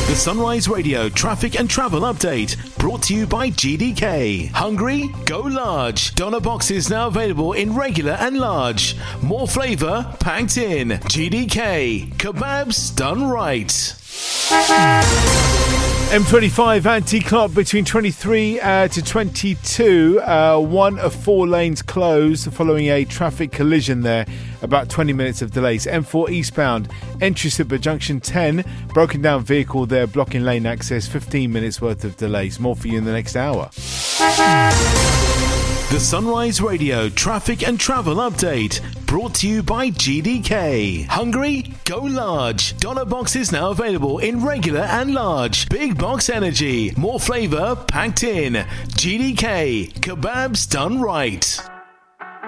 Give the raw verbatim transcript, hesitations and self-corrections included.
The Sunrise Radio traffic and travel update brought to you by G D K. Hungry? Go large. Doner boxes now available in regular and large. More flavour packed in. G D K. Kebabs done right. M twenty-five anti-clock between twenty-three uh, to twenty-two. Uh, one of four lanes closed following a traffic collision there. About twenty minutes of delays. M four eastbound, entry Super Junction ten. Broken down vehicle there blocking lane access. fifteen minutes worth of delays. More for you in the next hour. The Sunrise Radio traffic and travel update brought to you by G D K. Hungry? Go large. Doner boxes now available in regular and large. Big box energy. More flavour packed in. G D K. Kebabs done right.